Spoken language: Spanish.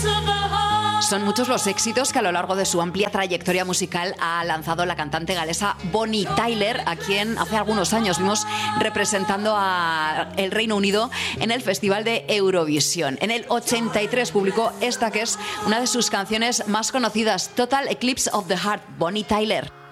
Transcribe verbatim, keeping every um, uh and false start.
Son muchos los éxitos que a lo largo de su amplia trayectoria musical ha lanzado la cantante galesa Bonnie Tyler, a quien hace algunos años vimos representando a el Reino Unido en el Festival de Eurovisión. En el ochenta y tres publicó esta que es una de sus canciones más conocidas, Total Eclipse of the Heart, Bonnie Tyler.